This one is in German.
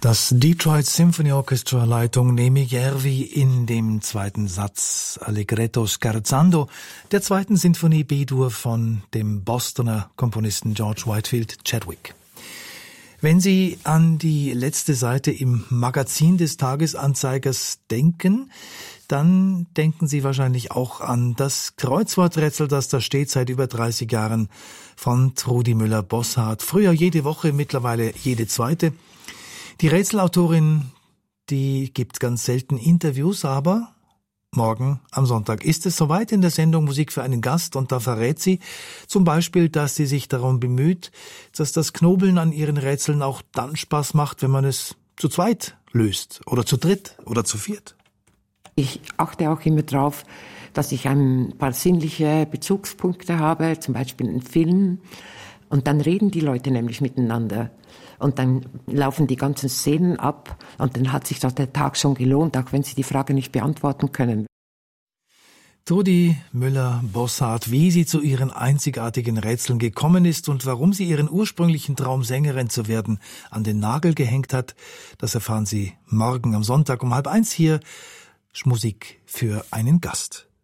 Das Detroit Symphony Orchestra Leitung Neeme Järvi in dem zweiten Satz Allegretto scherzando der zweiten Sinfonie B-Dur von dem Bostoner Komponisten George Whitefield Chadwick. Wenn Sie an die letzte Seite im Magazin des Tagesanzeigers denken, dann denken Sie wahrscheinlich auch an das Kreuzworträtsel, das da steht seit über 30 Jahren von Trudi Müller-Bosshardt. Früher jede Woche, mittlerweile jede zweite. Die Rätselautorin, die gibt ganz selten Interviews, aber morgen am Sonntag ist es soweit in der Sendung Musik für einen Gast und da verrät sie zum Beispiel, dass sie sich darum bemüht, dass das Knobeln an ihren Rätseln auch dann Spaß macht, wenn man es zu zweit löst oder zu dritt oder zu viert. Ich achte auch immer drauf, dass ich ein paar sinnliche Bezugspunkte habe, zum Beispiel einen Film, und dann reden die Leute nämlich miteinander. Und dann laufen die ganzen Szenen ab und dann hat sich doch der Tag schon gelohnt, auch wenn Sie die Frage nicht beantworten können. Trudi Müller-Bosshardt, wie sie zu ihren einzigartigen Rätseln gekommen ist und warum sie ihren ursprünglichen Traum, Sängerin zu werden, an den Nagel gehängt hat, das erfahren Sie morgen am Sonntag um 12:30 hier. Musik für einen Gast.